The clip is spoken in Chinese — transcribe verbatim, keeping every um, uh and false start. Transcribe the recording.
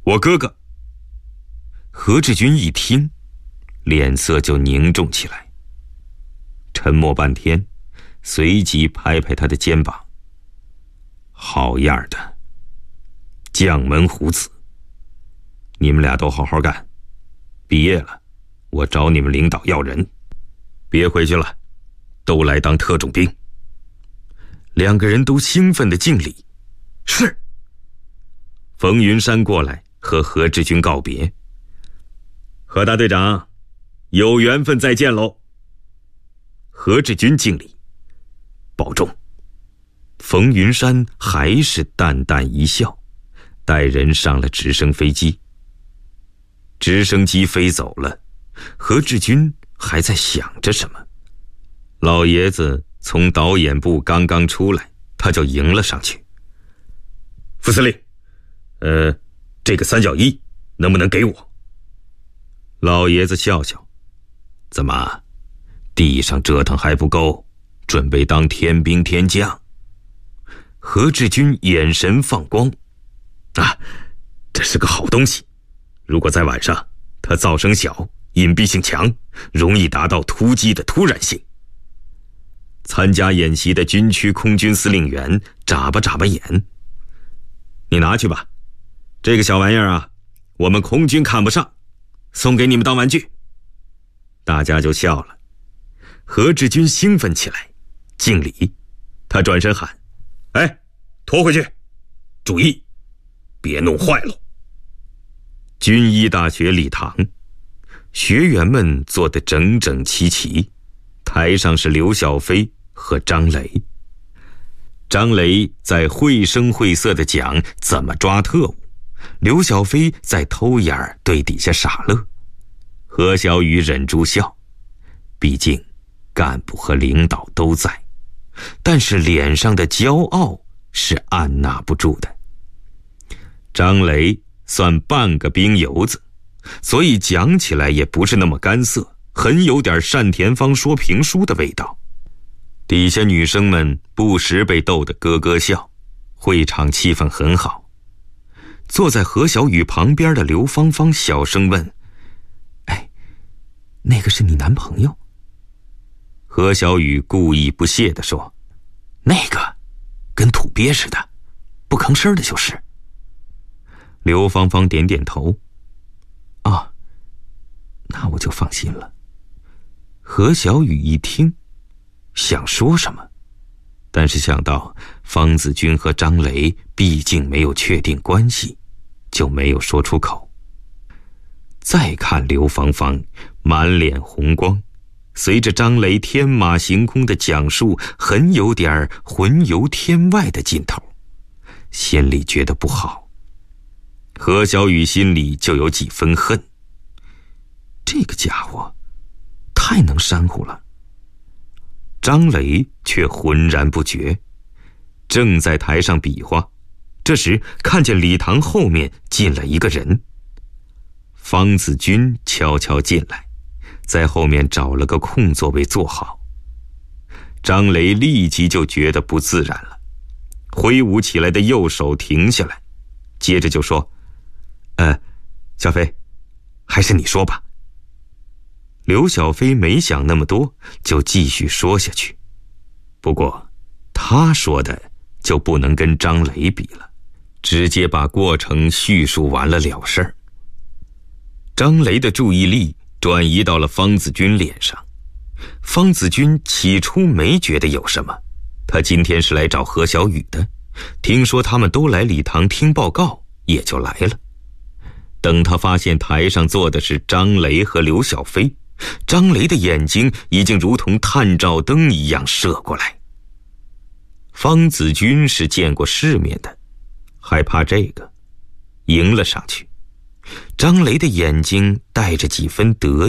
我哥哥。何志军一听，脸色就凝重起来，沉默半天，随即拍拍他的肩膀：好样的，将门虎子，你们俩都好好干，毕业了我找你们领导要人，别回去了，都来当特种兵。两个人都兴奋地敬礼：是。冯云山过来和何志军告别：何大队长，有缘分再见喽。何志军敬礼：保重。冯云山还是淡淡一笑，带人上了直升飞机。直升机飞走了，何志军还在想着什么。老爷子从导演部刚刚出来，他就迎了上去：副司令，呃，这个三角衣能不能给我？老爷子笑笑：怎么，地上折腾还不够，准备当天兵天将？何志军眼神放光：啊，这是个好东西，如果在晚上，它噪声小，隐蔽性强，容易达到突击的突然性。参加演习的军区空军司令员眨巴眨巴眼：你拿去吧，这个小玩意儿啊，我们空军看不上，送给你们当玩具。大家就笑了。何志军兴奋起来，敬礼。他转身喊：哎，拖回去，注意别弄坏了。军医大学礼堂，学员们坐得整整齐齐，台上是刘小飞和张雷。张雷在绘声绘色地讲怎么抓特务，刘小飞在偷眼对底下傻乐。何小雨忍住笑，毕竟干部和领导都在，但是脸上的骄傲是按捺不住的。张雷算半个兵油子，所以讲起来也不是那么干涩，很有点单田芳说评书的味道。底下女生们不时被逗得咯咯笑，会场气氛很好。坐在何小雨旁边的刘芳芳小声问：哎，那个是你男朋友？何小雨故意不屑地说：那个跟土鳖似的，不吭声的就是。刘芳芳点点头：啊，那我就放心了。何小雨一听，想说什么，但是想到方子军和张雷毕竟没有确定关系，就没有说出口。再看刘芳芳，满脸红光，随着张雷天马行空的讲述，很有点魂游天外的劲头，心里觉得不好。何小雨心里就有几分恨，这个家伙太能煽乎了。张雷却浑然不觉，正在台上比划，这时看见礼堂后面进了一个人。方子军悄悄进来，在后面找了个空座位坐好。张雷立即就觉得不自然了，挥舞起来的右手停下来，接着就说：呃，小飞，还是你说吧。刘小飞没想那么多，就继续说下去。不过他说的就不能跟张雷比了，直接把过程叙述完了了事儿。张雷的注意力转移到了方子军脸上。方子军起初没觉得有什么，他今天是来找何小雨的，听说他们都来礼堂听报告，也就来了。等他发现台上坐的是张雷和刘小飞，张雷的眼睛已经如同探照灯一样射过来。方子军是见过世面的，害怕这个，迎了上去。张雷的眼睛带着几分得意。